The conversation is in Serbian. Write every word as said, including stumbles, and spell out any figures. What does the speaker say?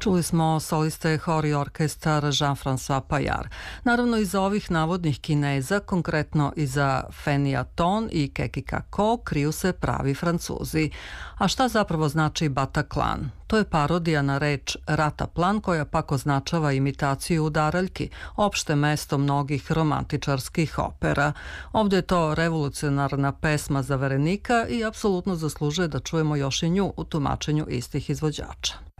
Čuli smo soliste hor i orkestar Jean-François Paillard. Naravno, iza ovih navodnih Kineza, konkretno iza Fenia Ton i Keki Kako, kriju se pravi Francuzi. A šta zapravo znači Bataclan? To je parodija na reč rataplan, koja pak označava imitaciju udaraljki, opšte mesto mnogih romantičarskih opera. Ovdje je to revolucionarna pesma zaverenika i apsolutno zaslužuje da čujemo još i nju u tumačenju istih izvođača.